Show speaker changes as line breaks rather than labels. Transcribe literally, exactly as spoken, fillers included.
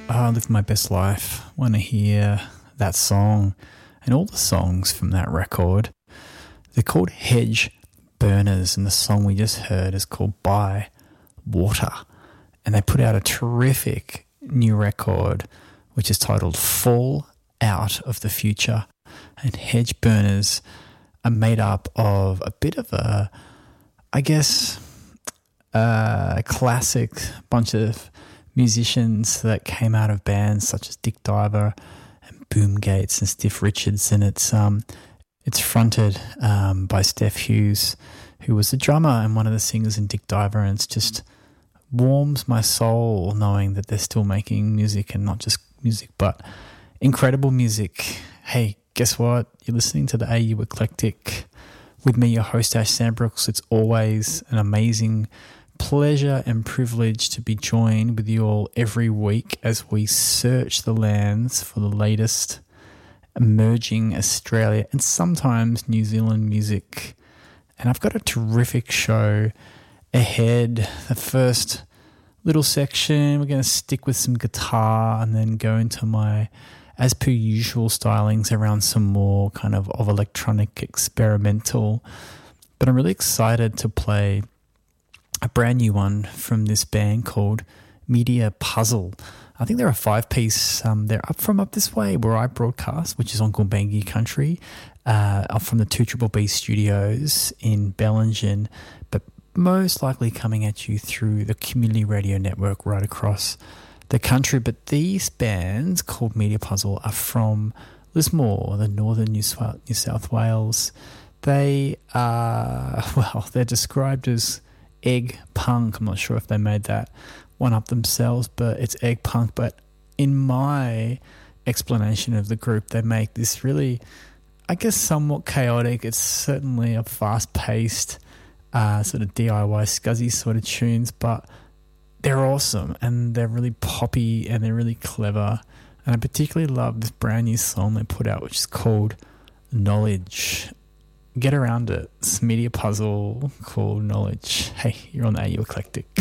Oh, Live My Best Life. Want to hear that song and all the songs from that record. They're called Hedge Burners, and the song we just heard is called By Water. And they put out a terrific new record which is titled Fall Out of the Future. And Hedge Burners are made up of a bit of a, I guess, a classic bunch of musicians that came out of bands such as Dick Diver and Boom Gates and Stiff Richards, and it's um it's fronted um, by Steph Hughes, who was the drummer and one of the singers in Dick Diver, and it's just warms my soul knowing that they're still making music, and not just music but incredible music. Hey, guess what? You're listening to the A U Eclectic with me, your host Ash Sandbrooks. It's always an amazing pleasure and privilege to be joined with you all every week as we search the lands for the latest emerging Australia and sometimes New Zealand music. And I've got a terrific show ahead. The first little section, we're going to stick with some guitar and then go into my, as per usual, stylings around some more kind of, of electronic experimental. But I'm really excited to play a brand new one from this band called Media Puzzle. I think they're a five-piece. Um, they're up from up this way where I broadcast, which is on Gulbengi country, uh, up from the two B B B studios in Bellingen, but most likely coming at you through the community radio network right across the country. But these bands called Media Puzzle are from Lismore, the northern New South, New South Wales. They are, well, they're described as egg punk. I'm not sure if they made that one up themselves, but it's egg punk. But in my explanation of the group, they make this really, I guess, somewhat chaotic. It's certainly a fast-paced uh, sort of D I Y scuzzy sort of tunes, but they're awesome and they're really poppy and they're really clever. And I particularly love this brand new song they put out, which is called Knowledge. Get around it. It's Media Puzzle called Knowledge. Hey, you're on the A U Eclectic.